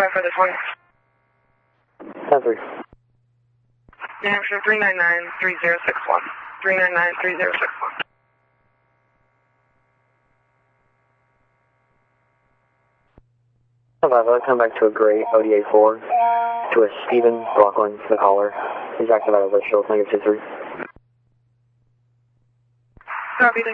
verify for this one. 10-3. New Hampshire 399-3061. 399-3061. I'll come back to a gray ODA-4 to a Stephen Brooklyn, the caller. He's active out of the show, -23. Copy,